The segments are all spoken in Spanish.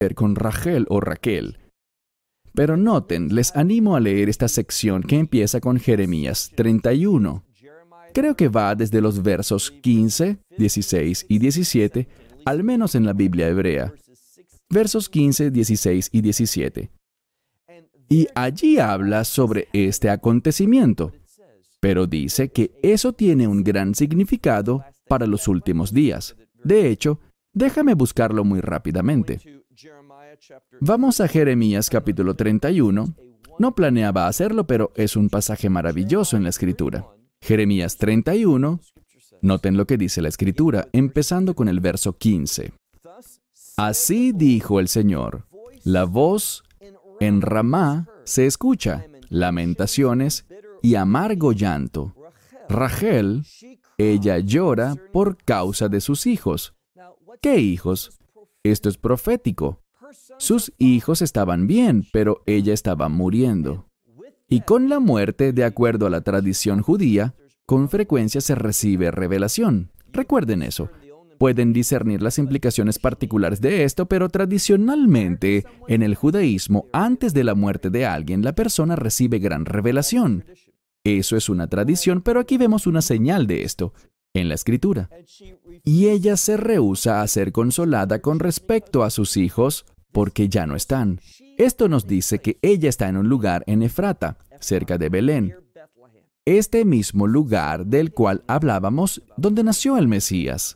con Rachel o Raquel. Pero noten, les animo a leer esta sección que empieza con Jeremías 31. Creo que va desde los versos 15, 16 y 17, al menos en la Biblia hebrea. Versos 15, 16 y 17. Y allí habla sobre este acontecimiento, pero dice que eso tiene un gran significado para los últimos días. De hecho, déjame buscarlo muy rápidamente. Vamos a Jeremías capítulo 31. No planeaba hacerlo, pero es un pasaje maravilloso en la Escritura. Jeremías 31, noten lo que dice la Escritura, empezando con el verso 15. Así dijo el Señor, la voz en Ramá se escucha, lamentaciones y amargo llanto. Rachel, ella llora por causa de sus hijos. ¿Qué hijos? Esto es profético. Sus hijos estaban bien, pero ella estaba muriendo. Y con la muerte, de acuerdo a la tradición judía, con frecuencia se recibe revelación. Recuerden eso. Pueden discernir las implicaciones particulares de esto, pero tradicionalmente, en el judaísmo, antes de la muerte de alguien, la persona recibe gran revelación. Eso es una tradición, pero aquí vemos una señal de esto, en la Escritura. Y ella se rehúsa a ser consolada con respecto a sus hijos, porque ya no están. Esto nos dice que ella está en un lugar en Efrata, cerca de Belén. Este mismo lugar del cual hablábamos, donde nació el Mesías.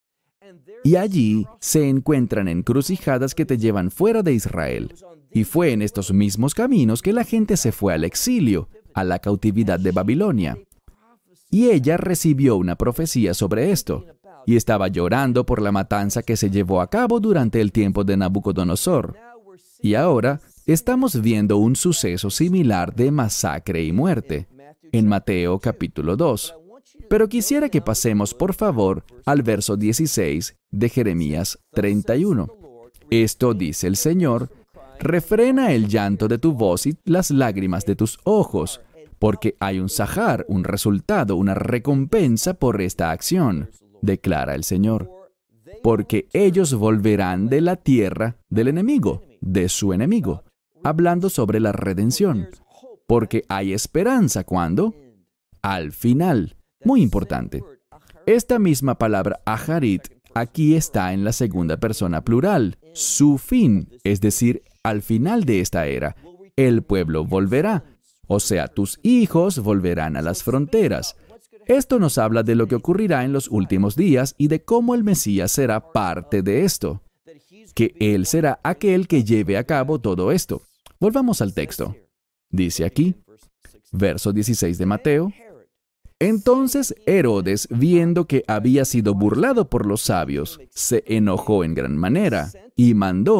Y allí se encuentran encrucijadas que te llevan fuera de Israel. Y fue en estos mismos caminos que la gente se fue al exilio, a la cautividad de Babilonia. Y ella recibió una profecía sobre esto, y estaba llorando por la matanza que se llevó a cabo durante el tiempo de Nabucodonosor. Y ahora estamos viendo un suceso similar de masacre y muerte, en Mateo capítulo 2. Pero quisiera que pasemos, por favor, al verso 16 de Jeremías 31. Esto dice el Señor: refrena el llanto de tu voz y las lágrimas de tus ojos, porque hay un sahar, un resultado, una recompensa por esta acción, declara el Señor. Porque ellos volverán de la tierra del enemigo, de su enemigo, hablando sobre la redención. Porque hay esperanza, ¿cuándo? Al final. Muy importante. Esta misma palabra aharit aquí está en la segunda persona plural. Su fin, es decir, al final de esta era, el pueblo volverá. O sea, tus hijos volverán a las fronteras. Esto nos habla de lo que ocurrirá en los últimos días y de cómo el Mesías será parte de esto. Que Él será aquel que lleve a cabo todo esto. Volvamos al texto. Dice aquí, verso 16 de Mateo: entonces Herodes, viendo que había sido burlado por los sabios, se enojó en gran manera y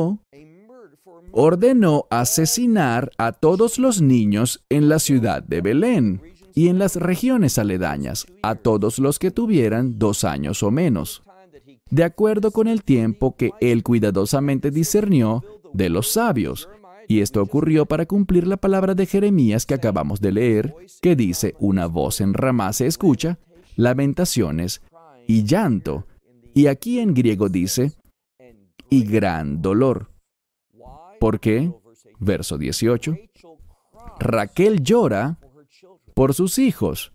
ordenó asesinar a todos los niños en la ciudad de Belén y en las regiones aledañas, a todos los que tuvieran 2 años o menos, de acuerdo con el tiempo que él cuidadosamente discernió de los sabios. Y esto ocurrió para cumplir la palabra de Jeremías que acabamos de leer, que dice: una voz en Ramá se escucha, lamentaciones y llanto. Y aquí en griego dice, y gran dolor. ¿Por qué? Verso 18. Raquel llora por sus hijos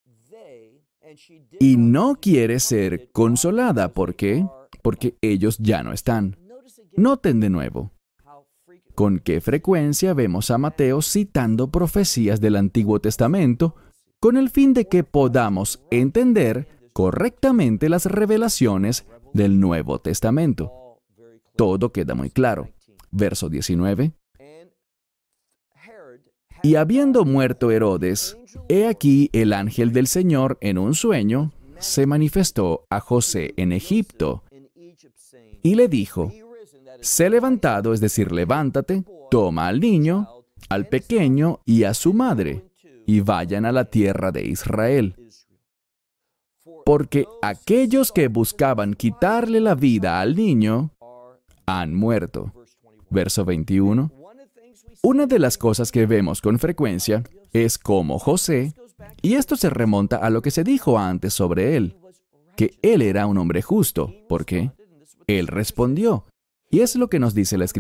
y no quiere ser consolada. ¿Por qué? Porque ellos ya no están. Noten de nuevo con qué frecuencia vemos a Mateo citando profecías del Antiguo Testamento con el fin de que podamos entender correctamente las revelaciones del Nuevo Testamento. Todo queda muy claro. Verso 19. Y habiendo muerto Herodes, he aquí el ángel del Señor en un sueño se manifestó a José en Egipto y le dijo: sé levantado, es decir, levántate, toma al niño, al pequeño y a su madre, y vayan a la tierra de Israel. Porque aquellos que buscaban quitarle la vida al niño han muerto. Verso 21. Una de las cosas que vemos con frecuencia es cómo José, y esto se remonta a lo que se dijo antes sobre él, que él era un hombre justo. ¿Por qué? Él respondió: Y es lo que nos dice la Escritura.